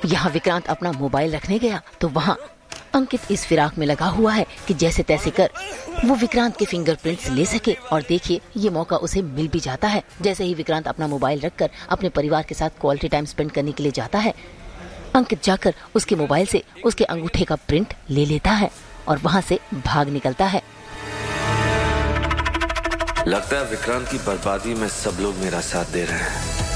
यहाँ विक्रांत अपना मोबाइल रखने गया तो वहाँ अंकित इस फिराक में लगा हुआ है कि जैसे तैसे कर वो विक्रांत के फिंगरप्रिंट्स ले सके। और देखिए ये मौका उसे मिल भी जाता है। जैसे ही विक्रांत अपना मोबाइल रखकर अपने परिवार के साथ क्वालिटी टाइम स्पेंड करने के लिए जाता है, अंकित जाकर उसके मोबाइल से उसके अंगूठे का प्रिंट ले लेता है और वहाँ से भाग निकलता है। लगता है विक्रांत की बर्बादी में सब लोग मेरा साथ दे रहे हैं।